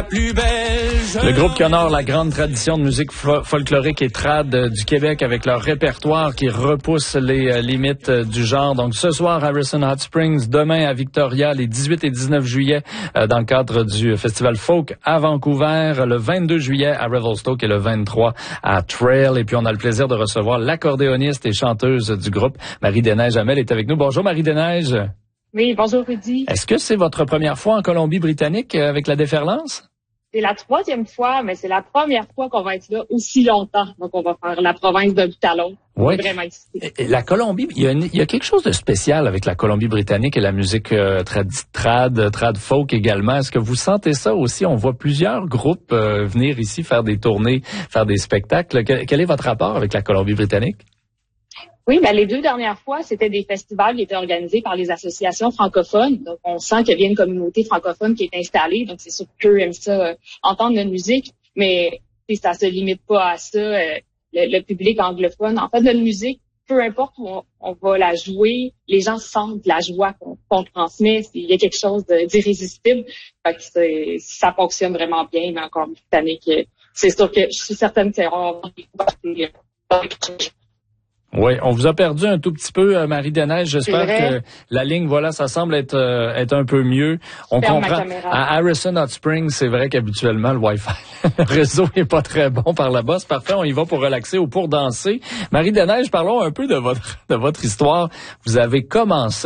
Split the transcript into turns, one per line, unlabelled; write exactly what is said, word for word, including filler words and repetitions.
plus belle.
Le groupe qui honore la grande tradition de musique fo- folklorique et trad euh, du Québec avec leur répertoire qui repousse les euh, limites euh, du genre. Donc ce soir, Harrison Hot Springs, demain à Victoria, les dix-huit et dix-neuf juillet euh, dans le cadre du festival Folk à Vancouver, le vingt-deux juillet à Revelstoke et le vingt-trois à Trail. Et puis on a le plaisir de recevoir l'accordéoniste et chanteuse du groupe, Marie Desneiges-Hamel est avec nous. Bonjour Marie Desneiges.
Oui, bonjour Rudy.
Est-ce que c'est votre première fois en Colombie-Britannique euh, avec la déferlance?
C'est la troisième fois, mais c'est la première fois qu'on va être là aussi longtemps. Donc, on va faire la province d'un bout à l'autre.
Oui.
Vraiment excité.
La Colombie, il y, a une, il y a quelque chose de spécial avec la Colombie-Britannique et la musique euh, trad, trad, trad folk également. Est-ce que vous sentez ça aussi? On voit plusieurs groupes euh, venir ici faire des tournées, faire des spectacles. Quel, quel est votre rapport avec la Colombie-Britannique?
Oui, ben les deux dernières fois, c'était des festivals qui étaient organisés par les associations francophones. Donc, on sent qu'il y a une communauté francophone qui est installée. Donc, c'est sûr qu'eux aiment ça, euh, entendre notre musique. Mais ça se limite pas à ça. Euh, le, le public anglophone, en fait, notre musique, peu importe où on, on va la jouer, les gens sentent la joie qu'on, qu'on transmet. Il y a quelque chose de, d'irrésistible. Fait que c'est, ça fonctionne vraiment bien, mais encore britannique. C'est sûr que je suis certaine que on va
Oui, on vous a perdu un tout petit peu, euh, Marie Desneiges. J'espère que la ligne, voilà, ça semble être euh, être un peu mieux. On
Ferme
comprend. À Harrison Hot Springs, c'est vrai qu'habituellement, le Wi-Fi, le réseau est pas très bon par là-bas. C'est parfait, on y va pour relaxer ou pour danser. Marie Desneiges, parlons un peu de votre de votre histoire. Vous avez commencé